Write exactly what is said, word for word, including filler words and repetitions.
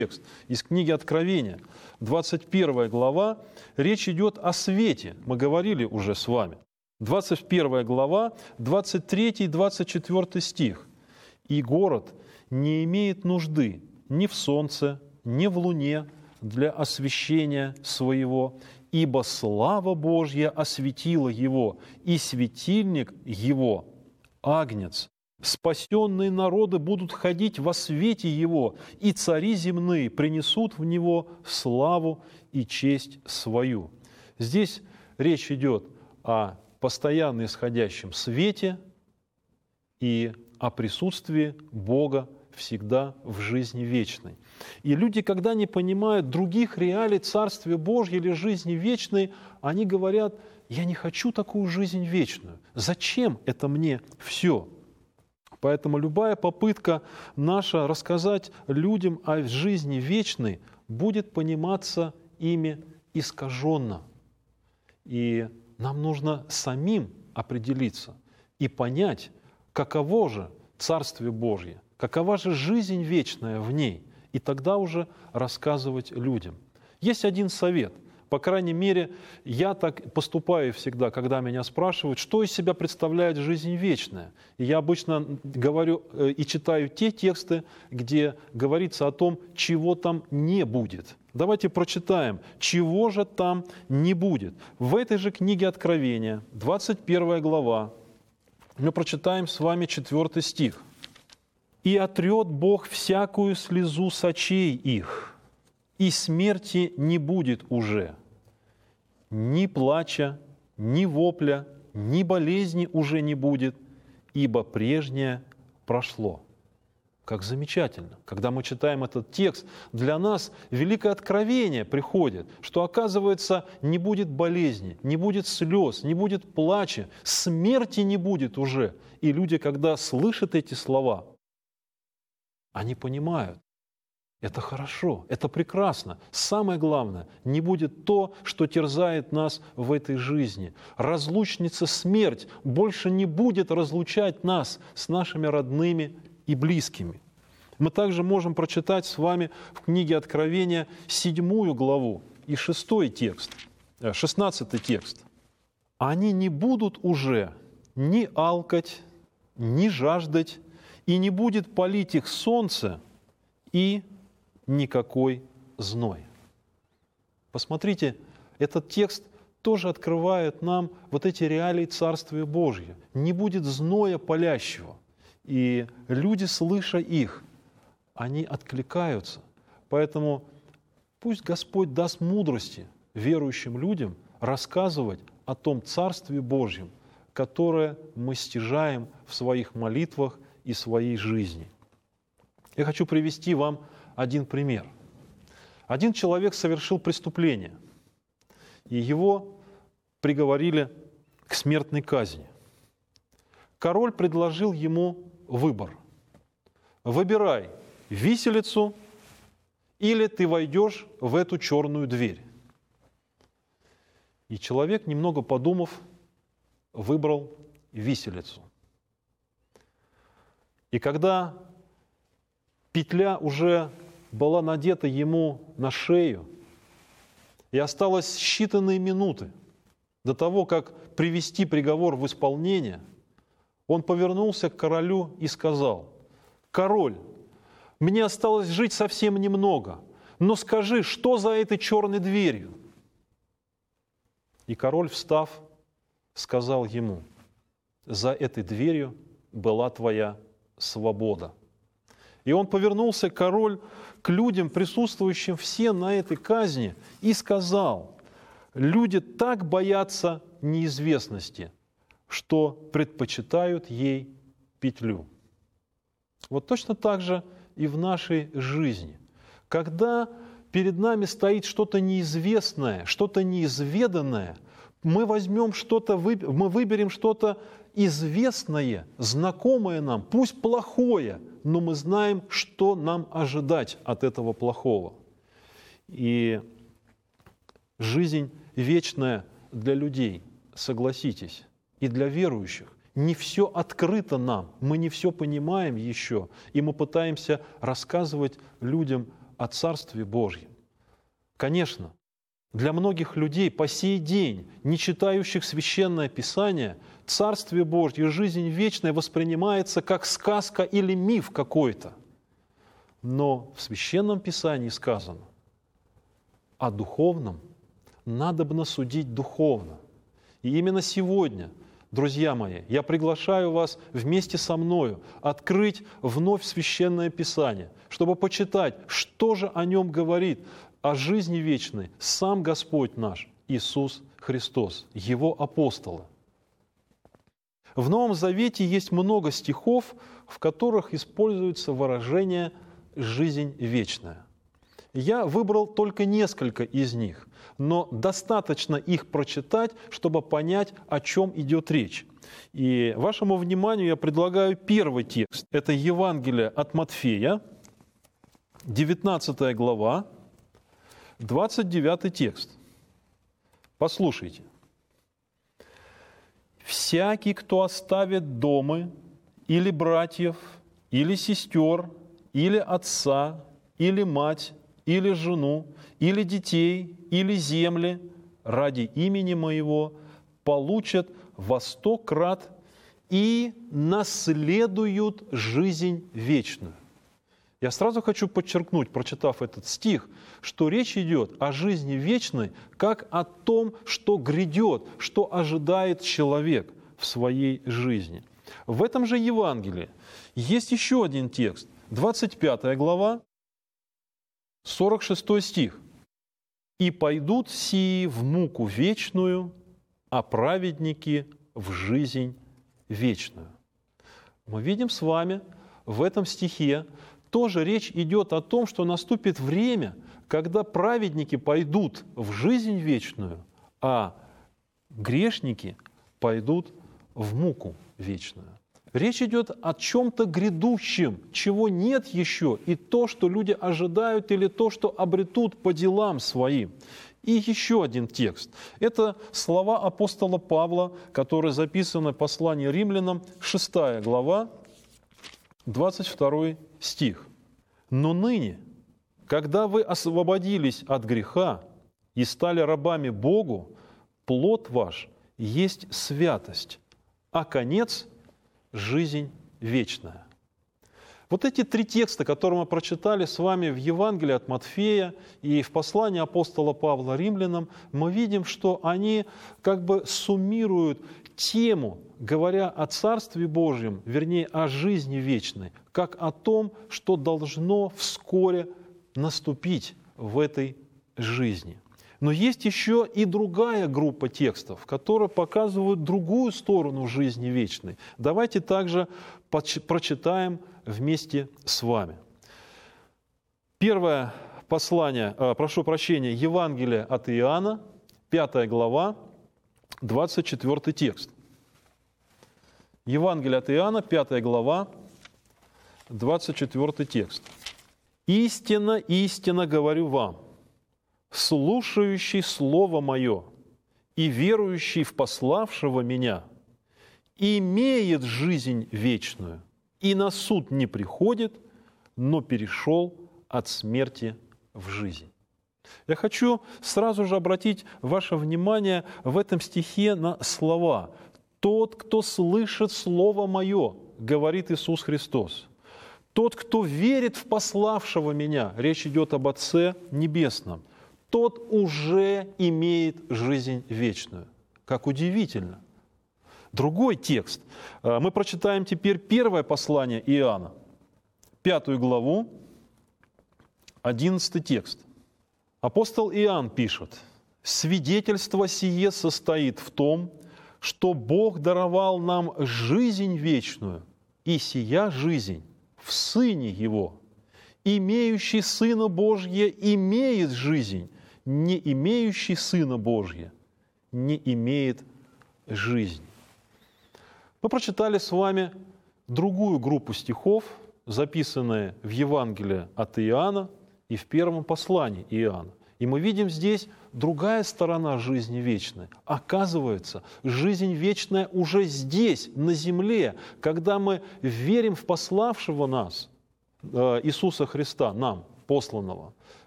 текст из книги Откровения, двадцать первая глава, речь идет о свете. Мы говорили уже с вами. двадцать первая глава, двадцать третий и двадцать четвёртый стих. «И город не имеет нужды ни в солнце, ни в луне для освещения своего, ибо слава Божья осветила его, и светильник его – агнец. Спасенные народы будут ходить во свете его, и цари земные принесут в него славу и честь свою». Здесь речь идет о постоянно исходящем свете и о присутствии Бога всегда в жизни вечной. И люди, когда не понимают других реалий Царствия Божьего или жизни вечной, они говорят: «Я не хочу такую жизнь вечную. Зачем это мне все?» Поэтому любая попытка наша рассказать людям о жизни вечной будет пониматься ими искаженно. И нам нужно самим определиться и понять, каково же Царствие Божье, какова же жизнь вечная в ней, и тогда уже рассказывать людям. Есть один совет. По крайней мере, я так поступаю всегда, когда меня спрашивают, что из себя представляет жизнь вечная. И я обычно говорю и читаю те тексты, где говорится о том, чего там не будет. Давайте прочитаем, чего же там не будет. В этой же книге Откровения, двадцать первая глава, мы прочитаем с вами четвёртый стих. «И отрет Бог всякую слезу с очей их, и смерти не будет уже, ни плача, ни вопля, ни болезни уже не будет, ибо прежнее прошло». Как замечательно! Когда мы читаем этот текст, для нас великое откровение приходит, что, оказывается, не будет болезни, не будет слез, не будет плача, смерти не будет уже. И люди, когда слышат эти слова, они понимают, это хорошо, это прекрасно. Самое главное, не будет то, что терзает нас в этой жизни. Разлучница смерть больше не будет разлучать нас с нашими родными и близкими. Мы также можем прочитать с вами в книге Откровения седьмую главу и шестой текст, шестнадцатый текст. «Они не будут уже ни алкать, ни жаждать, и не будет палить их солнце, и никакой зной». Посмотрите, этот текст тоже открывает нам вот эти реалии Царствия Божьего. Не будет зноя палящего. И люди, слыша их, они откликаются. Поэтому пусть Господь даст мудрости верующим людям рассказывать о том Царстве Божьем, которое мы стяжаем в своих молитвах и своей жизни. Я хочу привести вам один пример. Один человек совершил преступление, и его приговорили к смертной казни. Король предложил ему выбор. Выбирай виселицу, или ты войдешь в эту черную дверь. И человек, немного подумав, выбрал виселицу. И когда петля уже была надета ему на шею, и осталось считанные минуты до того, как привести приговор в исполнение, он повернулся к королю и сказал: «Король, мне осталось жить совсем немного, но скажи, что за этой черной дверью?» И король, встав, сказал ему: «За этой дверью была твоя свобода». И он повернулся, король, к людям, присутствующим все на этой казни, и сказал: «Люди так боятся неизвестности, что предпочитают ей петлю». Вот точно так же и в нашей жизни. Когда перед нами стоит что-то неизвестное, что-то неизведанное, мы возьмем что-то, мы выберем что-то известное, знакомое нам, пусть плохое, но мы знаем, что нам ожидать от этого плохого. И жизнь вечная для людей, согласитесь, и для верующих. Не все открыто нам, мы не все понимаем еще, и мы пытаемся рассказывать людям о Царстве Божьем. Конечно, для многих людей по сей день, не читающих Священное Писание, Царствие Божье, жизнь вечная воспринимается как сказка или миф какой-то. Но в Священном Писании сказано, о духовном надобно судить духовно. И именно сегодня, друзья мои, я приглашаю вас вместе со мною открыть вновь Священное Писание, чтобы почитать, что же о нем говорит, о жизни вечной сам Господь наш, Иисус Христос, Его апостолы. В Новом Завете есть много стихов, в которых используется выражение «жизнь вечная». Я выбрал только несколько из них, но достаточно их прочитать, чтобы понять, о чем идет речь. И вашему вниманию я предлагаю первый текст. Это Евангелие от Матфея, девятнадцатая глава, двадцать девятый текст. Послушайте. «Всякий, кто оставит дома, или братьев, или сестер, или отца, или мать, или жену, или детей, или земли, ради имени Моего, получат во сто крат и наследуют жизнь вечную». Я сразу хочу подчеркнуть, прочитав этот стих, что речь идет о жизни вечной, как о том, что грядет, что ожидает человек в своей жизни. В этом же Евангелии есть еще один текст, двадцать пятая глава, сорок шестой стих. «И пойдут сии в муку вечную, а праведники в жизнь вечную». Мы видим с вами в этом стихе, тоже речь идет о том, что наступит время, когда праведники пойдут в жизнь вечную, а грешники пойдут в муку вечную. Речь идет о чем-то грядущем, чего нет еще, и то, что люди ожидают, или то, что обретут по делам своим. И еще один текст. Это слова апостола Павла, которые записаны в послании римлянам, шестая глава, двадцать второй стих. «Но ныне, когда вы освободились от греха и стали рабами Богу, плод ваш есть святость, а конец – жизнь вечная». Вот эти три текста, которые мы прочитали с вами в Евангелии от Матфея и в послании апостола Павла римлянам, мы видим, что они как бы суммируют тему, говоря о Царстве Божьем, вернее, о жизни вечной, как о том, что должно вскоре наступить в этой жизни. Но есть еще и другая группа текстов, которые показывают другую сторону жизни вечной. Давайте также прочитаем вместе с вами. Первое послание, прошу прощения, Евангелие от Иоанна, пятая глава, двадцать четвёртый текст. Евангелие от Иоанна, пятая глава, двадцать четвёртый текст. «Истинно, истинно говорю вам, слушающий Слово Мое и верующий в пославшего Меня имеет жизнь вечную, и на суд не приходит, но перешел от смерти в жизнь». Я хочу сразу же обратить ваше внимание в этом стихе на слова. «Тот, кто слышит Слово Мое, — говорит Иисус Христос, — тот, кто верит в пославшего Меня, речь идет об Отце Небесном, тот уже имеет жизнь вечную». Как удивительно! Другой текст. Мы прочитаем теперь первое послание Иоанна, пятую главу, одиннадцатый текст. Апостол Иоанн пишет: «Свидетельство сие состоит в том, что Бог даровал нам жизнь вечную, и сия жизнь в Сыне Его. Имеющий Сына Божье имеет жизнь, не имеющий Сына Божье не имеет жизнь». Мы прочитали с вами другую группу стихов, записанные в Евангелии от Иоанна и в первом послании Иоанна. И мы видим здесь другая сторона жизни вечной. Оказывается, жизнь вечная уже здесь, на земле, когда мы верим в пославшего нас, Иисуса Христа, нам, посланного.